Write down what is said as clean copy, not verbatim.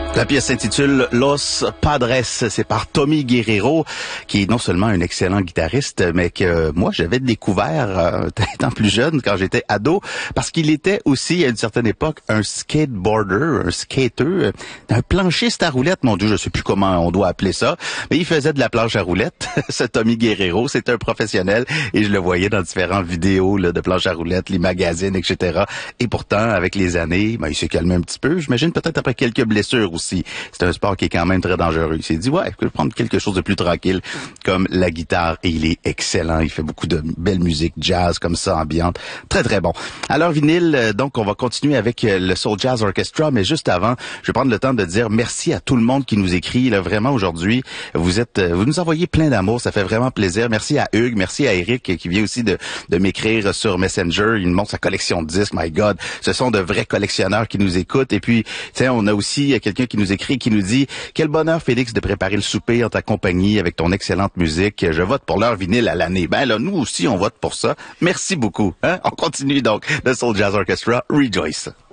La pièce s'intitule Los Padres. C'est par Tommy Guerrero, qui est non seulement un excellent guitariste, mais que moi, j'avais découvert étant plus jeune, quand j'étais ado, parce qu'il était aussi, à une certaine époque, un skateboarder, un skateur, un planchiste à roulettes. Mon Dieu, je sais plus comment on doit appeler ça, mais il faisait de la planche à roulettes. Ce Tommy Guerrero, c'est un professionnel, et je le voyais dans différentes vidéos là, de planche à roulettes, les magazines, etc. Et pourtant, avec les années, il s'est calmé un petit peu. J'imagine peut-être après quelques blessures aussi. C'est un sport qui est quand même très dangereux. Il s'est dit, ouais, je vais prendre quelque chose de plus tranquille, comme la guitare, et il est excellent. Il fait beaucoup de belle musique, jazz, comme ça, ambiante. Très, très bon. Alors, vinyle, donc, on va continuer avec le Soul Jazz Orchestra, mais juste avant, je vais prendre le temps de dire merci à tout le monde qui nous écrit, là, vraiment, aujourd'hui. Vous nous envoyez plein d'amour, ça fait vraiment plaisir. Merci à Hugues, merci à Eric, qui vient aussi de m'écrire sur Messenger. Il me montre sa collection de disques, my God. Ce sont de vrais collectionneurs qui nous écoutent. Et puis, tiens, on a aussi quelqu'un qui nous écrit, qui nous dit « Quel bonheur, Félix, de préparer le souper en ta compagnie avec ton excellente musique. Je vote pour leur vinyle à l'année. » Ben là, nous aussi, on vote pour ça. Merci beaucoup. Hein? On continue donc. Le Soul Jazz Orchestra, Rejoice.